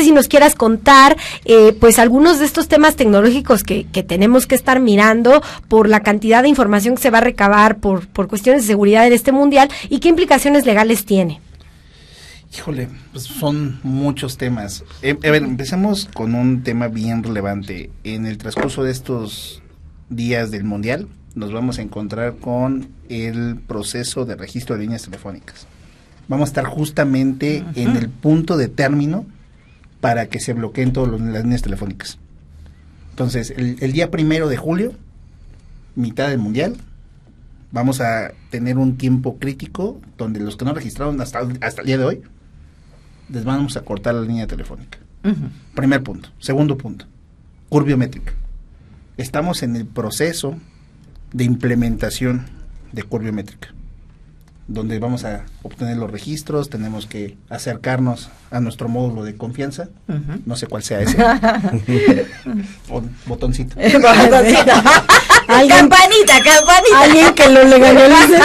si nos quieras contar, pues algunos de estos temas tecnológicos que tenemos que estar mirando por la cantidad de información que se va a recabar por cuestiones de seguridad en este mundial y qué implicaciones legales tiene. Híjole, pues son muchos temas. A ver, empecemos con un tema bien relevante. En el transcurso de estos días del Mundial, nos vamos a encontrar con el proceso de registro de líneas telefónicas. Vamos a estar justamente en el punto de término para que se bloqueen todas las líneas telefónicas. Entonces, el día 1 de julio, mitad del Mundial, vamos a tener un tiempo crítico donde los que no registraron hasta el día de hoy, les vamos a cortar la línea telefónica. Primer punto. Segundo punto, curva biométrica. Estamos en el proceso de implementación de curva biométrica, donde vamos a obtener los registros, tenemos que acercarnos a nuestro módulo de confianza, no sé cuál sea ese, botoncito. Campanita. Alguien que lo legalice.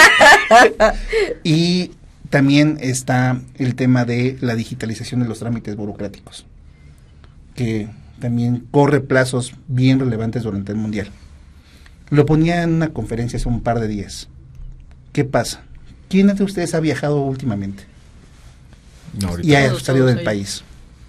Y también está el tema de la digitalización de los trámites burocráticos, que también corre plazos bien relevantes durante el Mundial. Lo ponía en una conferencia hace un par de días. ¿Qué pasa? ¿Quién de ustedes ha viajado últimamente? No, y ha salido del país.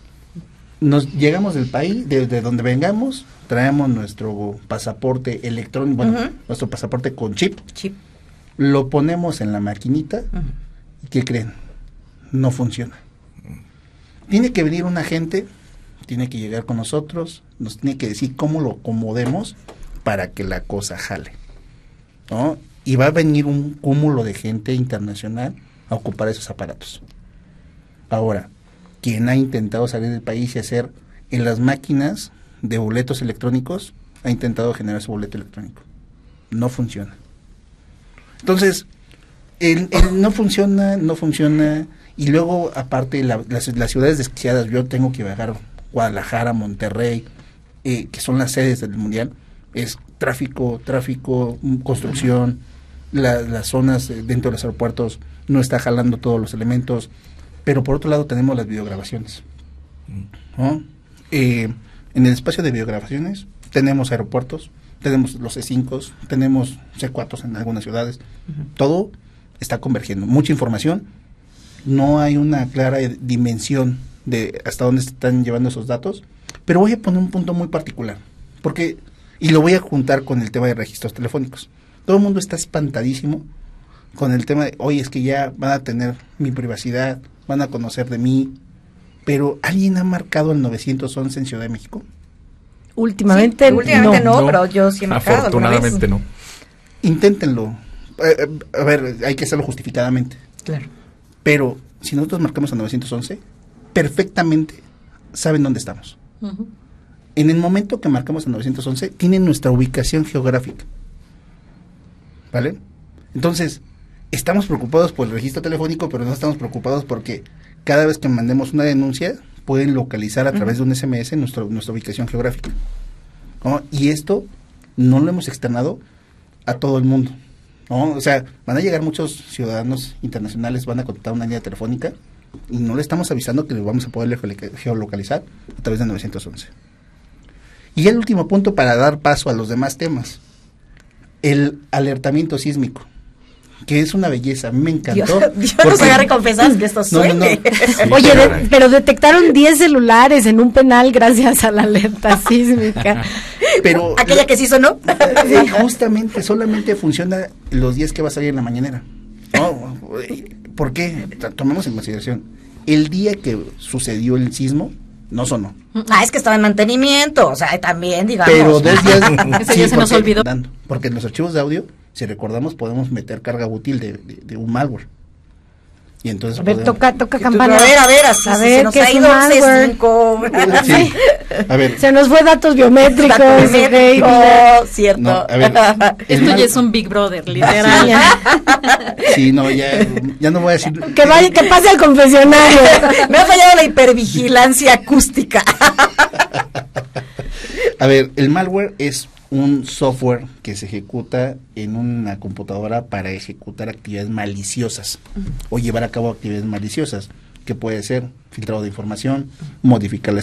Llegamos del país, de donde vengamos, traemos nuestro pasaporte electrónico, nuestro pasaporte con chip. Lo ponemos en la maquinita. ¿Y qué creen? No funciona. Tiene que venir un agente, tiene que llegar con nosotros, nos tiene que decir cómo lo acomodemos para que la cosa jale, ¿no? Y va a venir un cúmulo de gente internacional a ocupar esos aparatos. Ahora, quien ha intentado salir del país y hacer en las máquinas de boletos electrónicos, ha intentado generar su boleto electrónico. No funciona. Entonces, no funciona, y luego, aparte, las ciudades desquiciadas, yo tengo que viajar Guadalajara, Monterrey, que son las sedes del Mundial, es tráfico, construcción, las zonas dentro de los aeropuertos no está jalando todos los elementos, pero por otro lado tenemos las videograbaciones, ¿no? En el espacio de videograbaciones tenemos aeropuertos, tenemos los C5, tenemos C4 en algunas ciudades, todo está convergiendo, mucha información, no hay una clara dimensión de hasta dónde se están llevando esos datos, pero voy a poner un punto muy particular, y lo voy a juntar con el tema de registros telefónicos. Todo el mundo está espantadísimo con el tema de, oye, es que ya van a tener mi privacidad, van a conocer de mí, pero ¿alguien ha marcado el 911 en Ciudad de México? Últimamente no, pero yo sí he marcado. Afortunadamente no. Inténtenlo. A ver, hay que hacerlo justificadamente. Claro. Pero si nosotros marcamos el 911, perfectamente saben dónde estamos. En el momento que marcamos el 911, tienen nuestra ubicación geográfica. ¿Vale? Entonces, estamos preocupados por el registro telefónico, pero no estamos preocupados porque cada vez que mandemos una denuncia, pueden localizar a través de un SMS nuestra ubicación geográfica, ¿no? Y esto no lo hemos externado a todo el mundo, ¿no? O sea, van a llegar muchos ciudadanos internacionales, van a contratar una línea telefónica y no le estamos avisando que lo vamos a poder geolocalizar a través de 911. Y el último punto para dar paso a los demás temas, el alertamiento sísmico, que es una belleza, me encantó. Dios nos agarre confesar que esto suene. No. Oye, pero detectaron 10 celulares en un penal gracias a la alerta sísmica. Pero aquella que sí sonó. Sí, justamente, solamente funciona los días que va a salir en la mañanera. No, ¿por qué? Tomemos en consideración, el día que sucedió el sismo, no sonó. Es que estaba en mantenimiento, o sea, también, digamos. Pero 2 días... Ese día se nos olvidó. Porque en los archivos de audio, si recordamos, podemos meter carga útil de un malware. Y entonces a ver, toca campana. A ver, así a se ver, nos ¿qué ha es ido un malware? C5. Sí. A ver. Se nos fue datos biométricos. Cierto. No, a ver, esto ya es un Big Brother, literal. Sí, no, ya no voy a decir. Que pase al confesionario. Me ha fallado la hipervigilancia acústica. A ver, el malware es un software que se ejecuta en una computadora para ejecutar actividades maliciosas o llevar a cabo actividades maliciosas, que puede ser filtrado de información, modificar la